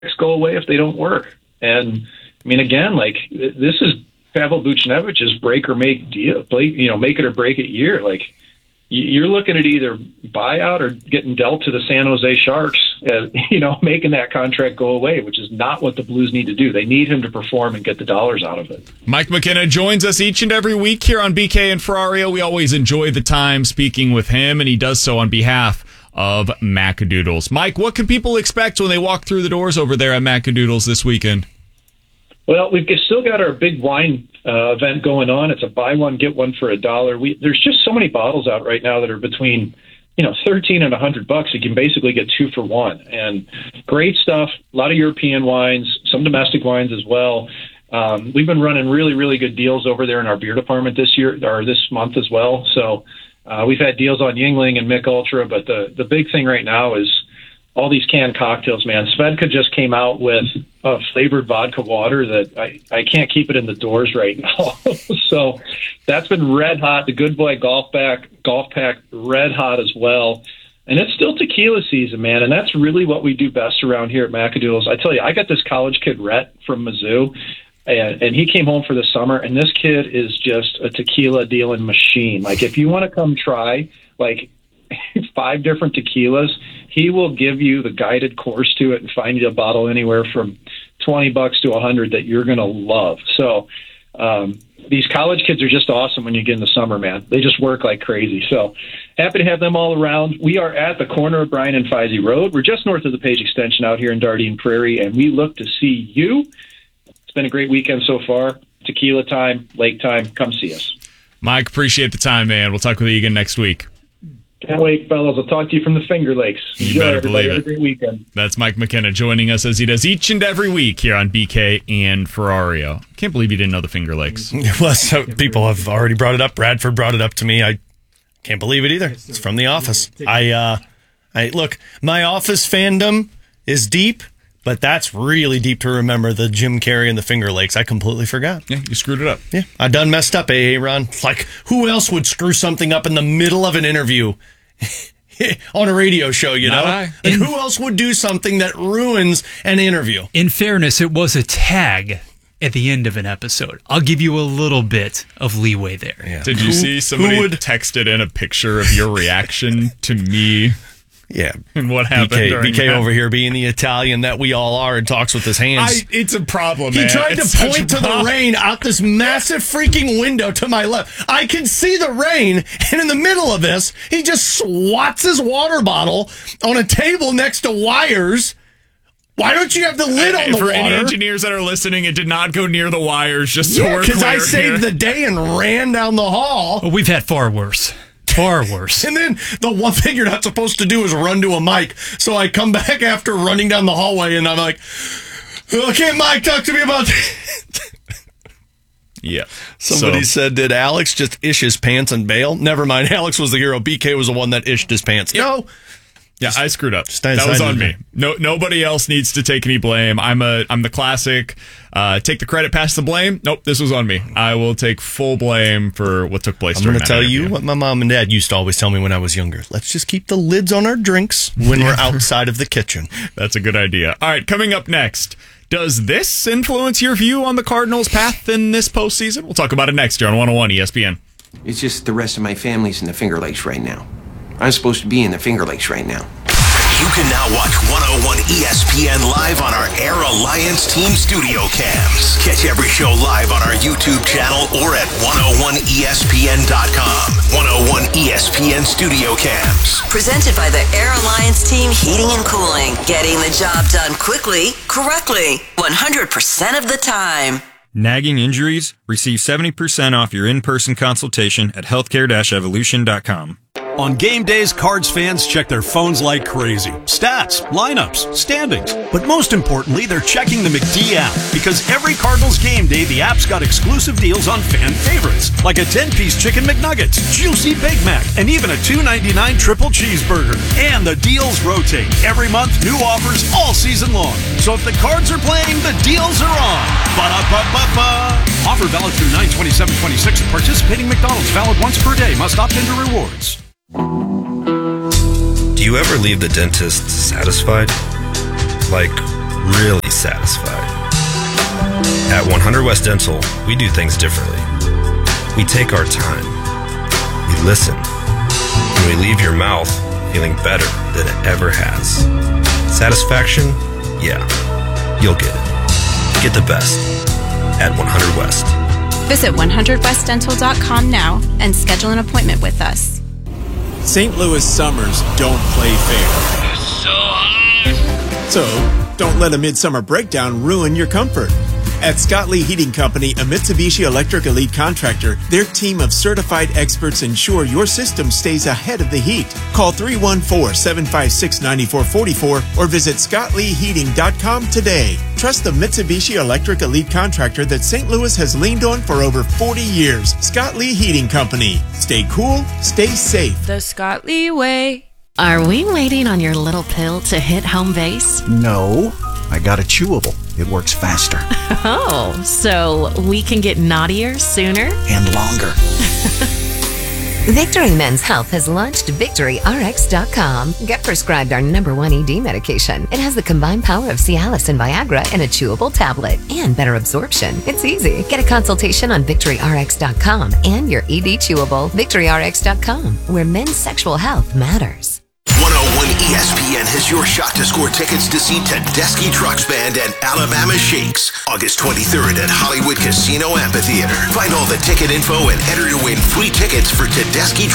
go away if they don't work. And I mean, again, like this is Pavel Buchnevich's break or make deal, make it or break it year. Like you're looking at either buyout or getting dealt to the San Jose Sharks, making that contract go away, which is not what the Blues need to do. They need him to perform and get the dollars out of it. Mike McKenna joins us each and every week here on BK and Ferrario. We always enjoy the time speaking with him, and he does so on behalf of Macadoodles. Mike, what can people expect when they walk through the doors over there at Macadoodles this weekend? Well, we've still got our big wine event going on. It's a buy one, get one for $1. There's just so many bottles out right now that are between, $13 and $100. You can basically get 2 for $1. And great stuff. A lot of European wines, some domestic wines as well. We've been running really, really good deals over there in our beer department this month as well. So we've had deals on Yuengling and Mich Ultra, but the big thing right now is all these canned cocktails, man. Svedka just came out with a flavored vodka water that I can't keep it in the doors right now. So that's been red hot. The Good Boy Golf Pack, red hot as well. And it's still tequila season, man. And that's really what we do best around here at Macadoodles. I tell you, I got this college kid, Rhett, from Mizzou, and he came home for the summer, and this kid is just a tequila dealing machine. Like, if you want to come try, 5 different tequilas, he will give you the guided course to it and find you a bottle anywhere from $20 to $100 that you're going to love. So these college kids are just awesome when you get in the summer, man. They just work like crazy. So happy to have them all around. We are at the corner of Bryan and Feisey Road. We're just north of the Page Extension out here in Dardenne Prairie, and we look to see you. It's been a great weekend so far. Tequila time, lake time. Come see us. Mike, appreciate the time, man. We'll talk with you again next week. Can't wait, fellas. I'll talk to you from the Finger Lakes. You better believe it. Have a great weekend. That's Mike McKenna joining us as he does each and every week here on BK and Ferrario. Can't believe you didn't know the Finger Lakes. Well, so people have already brought it up. Bradford brought it up to me. I can't believe it either. It's from The Office. I look, my Office fandom is deep, but that's really deep to remember the Jim Carrey and the Finger Lakes. I completely forgot. Yeah, you screwed it up. Yeah, I done messed up, Ron. Like, who else would screw something up in the middle of an interview on a radio show, Not I. Like, who else would do something that ruins an interview? In fairness, it was a tag at the end of an episode. I'll give you a little bit of leeway there. Yeah. Did you see somebody texted in a picture of your reaction to me? Yeah. And what happened during BK that? over here being the Italian that we all are and talks with his hands. It's a problem, He man. tried It's to such point a to the problem. rain out this massive freaking window to my left. I can see the rain, and in the middle of this, he just swats his water bottle on a table next to wires. Why don't you have the lid on the For water? any engineers that are listening, it did not go near the wires, just so we're because clear I saved the day and ran down the hall. Well, we've had far worse. Far worse. And then the one thing you're not supposed to do is run to a mic. So I come back after running down the hallway, and I'm like, okay, Mike, talk to me about that. Yeah. Somebody said, did Alex just ish his pants and bail? Never mind. Alex was the hero. BK was the one that ished his pants. No. Yeah, I screwed up. That was on me. No, nobody else needs to take any blame. I'm the classic. Take the credit, pass the blame. Nope, this was on me. I will take full blame for what took place. I'm going to tell you what my mom and dad used to always tell me when I was younger. Let's just keep the lids on our drinks when we're outside of the kitchen. That's a good idea. All right, coming up next. Does this influence your view on the Cardinals' path in this postseason? We'll talk about it next year on 101 ESPN. It's just the rest of my family's in the Finger Lakes right now. I'm supposed to be in the Finger Lakes right now. You can now watch 101 ESPN live on our Air Alliance Team Studio Cams. Catch every show live on our YouTube channel or at 101ESPN.com. 101 ESPN Studio Cams. Presented by the Air Alliance Team Heating and Cooling. Getting the job done quickly, correctly, 100% of the time. Nagging injuries? Receive 70% off your in-person consultation at healthcare-evolution.com. On game days, Cards fans check their phones like crazy. Stats, lineups, standings. But most importantly, they're checking the McD app. Because every Cardinals game day, the app's got exclusive deals on fan favorites. Like a 10-piece Chicken McNuggets, juicy Big Mac, and even a $2.99 triple cheeseburger. And the deals rotate. Every month, new offers all season long. So if the Cards are playing, the deals are on. Ba-da-ba-ba-ba. Offer valid through 9/27/26 at participating McDonald's. Valid once per day. Must opt into rewards. Do you ever leave the dentist satisfied? Like, really satisfied. At 100 West Dental, we do things differently. We take our time. We listen. And we leave your mouth feeling better than it ever has. Satisfaction? Yeah. You'll get it. Get the best at 100 West. Visit 100westdental.com now and schedule an appointment with us. St. Louis summers don't play fair. So hot. So, don't let a midsummer breakdown ruin your comfort. At Scott Lee Heating Company, a Mitsubishi Electric Elite contractor, their team of certified experts ensure your system stays ahead of the heat. Call 314-756-9444 or visit scottleeheating.com today. Trust the Mitsubishi Electric Elite contractor that St. Louis has leaned on for over 40 years. Scott Lee Heating Company. Stay cool, stay safe. The Scott Lee way. Are we waiting on your little pill to hit home base? No, I got a chewable. It works faster. Oh, so we can get naughtier sooner? And longer. Victory Men's Health has launched VictoryRx.com. Get prescribed our #1 ED medication. It has the combined power of Cialis and Viagra in a chewable tablet and better absorption. It's easy. Get a consultation on VictoryRx.com and your ED chewable. VictoryRx.com, where men's sexual health matters. 101 ESPN has your shot to score tickets to see Tedeschi Trucks Band and Alabama Shakes, August 23rd at Hollywood Casino Amphitheater. Find all the ticket info and enter to win free tickets for Tedeschi